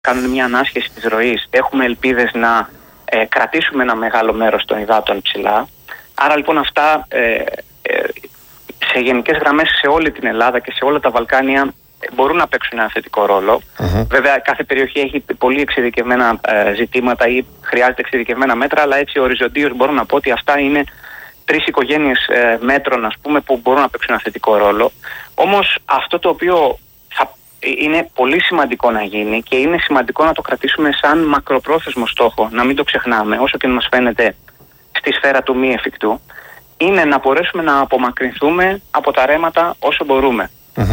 κάνουν μια ανάσχεση της ροής, έχουμε ελπίδες να κρατήσουμε ένα μεγάλο μέρος των υδάτων ψηλά. Άρα λοιπόν αυτά σε γενικές γραμμές σε όλη την Ελλάδα και σε όλα τα Βαλκάνια μπορούν να παίξουν ένα θετικό ρόλο. Βέβαια κάθε περιοχή έχει πολύ εξειδικευμένα ζητήματα ή χρειάζεται εξειδικευμένα μέτρα, αλλά έτσι οριζοντίως μπορώ να πω ότι αυτά είναι 3 οικογένειες μέτρων, ας πούμε, που μπορούν να παίξουν ένα θετικό ρόλο. Όμως αυτό το οποίο είναι πολύ σημαντικό να γίνει και είναι σημαντικό να το κρατήσουμε σαν μακροπρόθεσμο στόχο, να μην το ξεχνάμε όσο και μας φαίνεται στη σφαίρα του μη εφικτού, είναι να μπορέσουμε να απομακρυνθούμε από τα ρέματα όσο μπορούμε.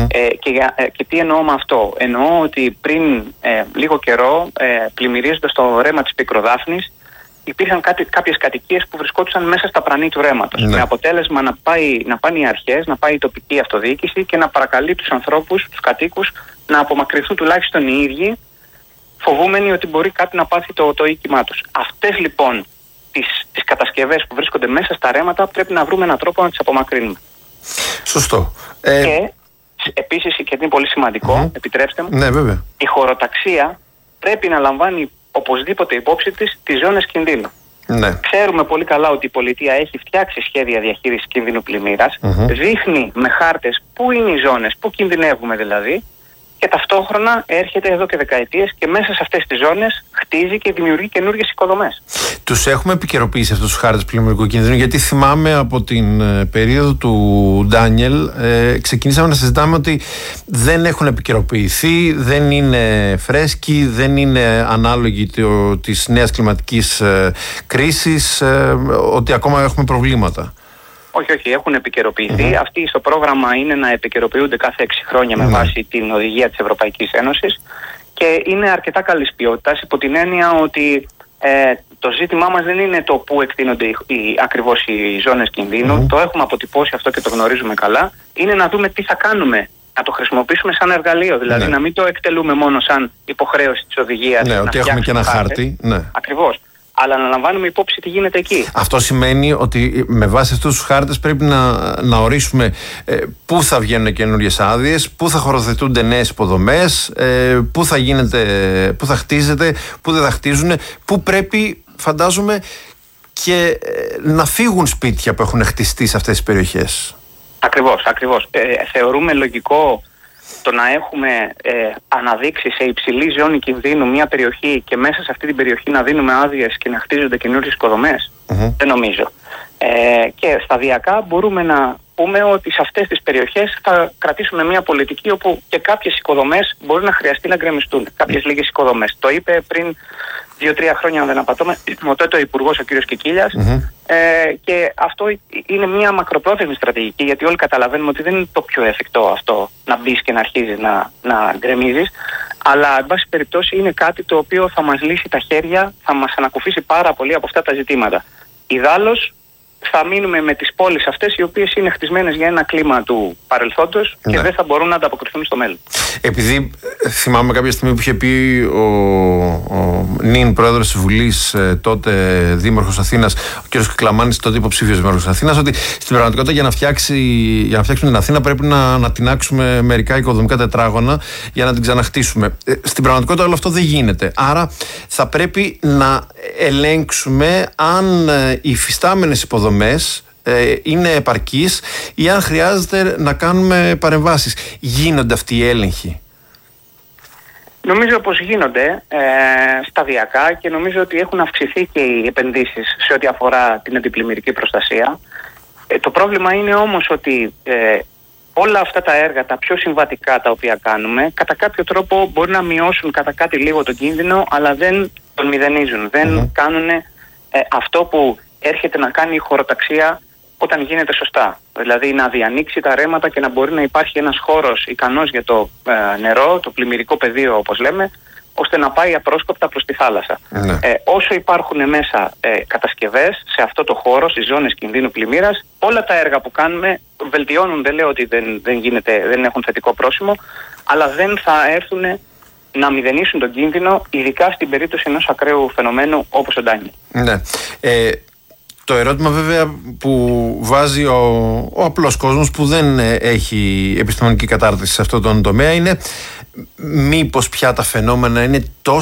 Και τι εννοώ με αυτό? Εννοώ ότι πριν λίγο καιρό, πλημμυρίζοντας το ρέμα της Πικροδάφνης, υπήρχαν κάποιες κατοικίες που βρισκόντουσαν μέσα στα πρανή του ρέματος. Με αποτέλεσμα να πάνε οι αρχές, να πάει η τοπική αυτοδιοίκηση και να παρακαλεί τους ανθρώπους, τους κατοίκους, να απομακρυνθούν τουλάχιστον οι ίδιοι, φοβούμενοι ότι μπορεί κάτι να πάθει το οίκημά τους. Αυτές λοιπόν τις κατασκευές που βρίσκονται μέσα στα ρέματα πρέπει να βρούμε έναν τρόπο να τις απομακρύνουμε. Σωστό. Και επίσης, και είναι πολύ σημαντικό, επιτρέψτε μου, ναι, βέβαια, η χωροταξία πρέπει να λαμβάνει οπωσδήποτε υπόψη της τις ζώνες κινδύνου. Ναι. Ξέρουμε πολύ καλά ότι η πολιτεία έχει φτιάξει σχέδια διαχείρισης κινδύνου πλημμύρας, δείχνει με χάρτες πού είναι οι ζώνες, πού κινδυνεύουμε δηλαδή, και ταυτόχρονα έρχεται εδώ και δεκαετίες και μέσα σε αυτές τις ζώνες χτίζει και δημιουργεί καινούργιες οικοδομές. Τους έχουμε επικαιροποιήσει αυτούς τους χάρτες πλημμυρικού κινδύνου? Γιατί θυμάμαι από την περίοδο του Ντάνιελ ξεκινήσαμε να συζητάμε ότι δεν έχουν επικαιροποιηθεί, δεν είναι φρέσκοι, δεν είναι ανάλογοι της νέας κλιματικής κρίσης, ότι ακόμα έχουμε προβλήματα. Όχι, έχουν επικαιροποιηθεί. Αυτοί στο πρόγραμμα είναι να επικαιροποιούνται κάθε 6 χρόνια με βάση την οδηγία της Ευρωπαϊκής Ένωσης και είναι αρκετά καλής ποιότητας, υπό την έννοια ότι το ζήτημά μας δεν είναι το πού εκτείνονται ακριβώς οι ζώνες κινδύνου. Το έχουμε αποτυπώσει αυτό και το γνωρίζουμε καλά. Είναι να δούμε τι θα κάνουμε, να το χρησιμοποιήσουμε σαν εργαλείο, δηλαδή να μην το εκτελούμε μόνο σαν υποχρέωση της οδηγίας. Ναι, ότι έχουμε και ένα χάρτη. Ναι. Ακριβώς. Αλλά να λαμβάνουμε υπόψη τι γίνεται εκεί. Αυτό σημαίνει ότι με βάση αυτούς τους χάρτες πρέπει να ορίσουμε πού θα βγαίνουν καινούριες άδειες, πού θα χωροθετούνται νέες υποδομές, πού θα χτίζεται, πού δεν θα χτίζουν, πού πρέπει, φαντάζομαι, και να φύγουν σπίτια που έχουν χτιστεί σε αυτές τις περιοχές. Ακριβώς. Θεωρούμε λογικό το να έχουμε αναδείξει σε υψηλή ζώνη κινδύνου μια περιοχή και μέσα σε αυτή την περιοχή να δίνουμε άδειες και να χτίζονται καινούριες οικοδομές? Δεν νομίζω. Και σταδιακά μπορούμε να πούμε ότι σε αυτές τις περιοχές θα κρατήσουμε μια πολιτική όπου και κάποιες οικοδομές μπορεί να χρειαστεί να γκρεμιστούν. Κάποιες λίγες οικοδομές. Το είπε πριν 2-3 χρόνια, αν δεν απατώμε, ο τότε ο Υπουργός, ο κ. Κικίλιας, και αυτό είναι μια μακροπρόθεσμη στρατηγική, γιατί όλοι καταλαβαίνουμε ότι δεν είναι το πιο εφικτό αυτό να μπεις και να αρχίζεις να γκρεμίζεις, αλλά εν πάση περιπτώσει είναι κάτι το οποίο θα μας λύσει τα χέρια, θα μας ανακουφίσει πάρα πολύ από αυτά τα ζητήματα. Ιδάλλως θα μείνουμε με τις πόλεις αυτές οι οποίες είναι χτισμένες για ένα κλίμα του παρελθόντος και δεν θα μπορούν να ανταποκριθούν στο μέλλον. Επειδή θυμάμαι κάποια στιγμή που είχε πει ο νυν πρόεδρος της Βουλής, τότε δήμαρχος Αθήνας, ο κ. Κυκλαμάνης, τότε υποψήφιος δήμαρχος Αθήνας, ότι στην πραγματικότητα για να φτιάξουμε την Αθήνα πρέπει να τινάξουμε μερικά οικοδομικά τετράγωνα για να την ξαναχτίσουμε. Στην πραγματικότητα όλο αυτό δεν γίνεται. Άρα θα πρέπει να ελέγξουμε αν οι υφιστάμενες υποδομές είναι επαρκείς ή αν χρειάζεται να κάνουμε παρεμβάσεις. Γίνονται αυτοί οι έλεγχοι? Νομίζω πως γίνονται σταδιακά και νομίζω ότι έχουν αυξηθεί και οι επενδύσεις σε ό,τι αφορά την αντιπλημμυρική προστασία. Το πρόβλημα είναι όμως ότι όλα αυτά τα έργα, τα πιο συμβατικά τα οποία κάνουμε, κατά κάποιο τρόπο μπορεί να μειώσουν κατά κάτι λίγο τον κίνδυνο, αλλά δεν τον μηδενίζουν. Δεν κάνουν αυτό που έρχεται να κάνει η χωροταξία όταν γίνεται σωστά. Δηλαδή να διανοίξει τα ρέματα και να μπορεί να υπάρχει ένας χώρος ικανός για το νερό, το πλημμυρικό πεδίο όπως λέμε, ώστε να πάει απρόσκοπτα προς τη θάλασσα. Όσο υπάρχουν μέσα κατασκευές σε αυτό το χώρο, στις ζώνες κινδύνου πλημμύρας, όλα τα έργα που κάνουμε βελτιώνουν, δεν λέω ότι δεν έχουν θετικό πρόσημο, αλλά δεν θα έρθουν να μηδενίσουν τον κίνδυνο, ειδικά στην περίπτωση ενός ακραίου φαινομένου όπως ο Ντάνιελ. Ναι. Το ερώτημα βέβαια που βάζει ο απλός κόσμος που δεν έχει επιστημονική κατάρτιση σε αυτόν τον τομέα είναι μήπως πια τα φαινόμενα είναι τόσο